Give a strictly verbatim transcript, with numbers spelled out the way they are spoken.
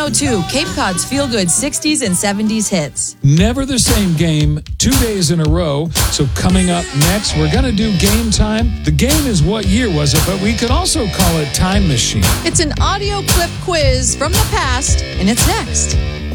oh two, Cape Cod's feel-good sixties and seventies hits. Never the same game, two days in a row. So coming up next, we're going to do Game Time. The game is what year was it, but we could also call it Time Machine. It's an audio clip quiz from the past, and it's next.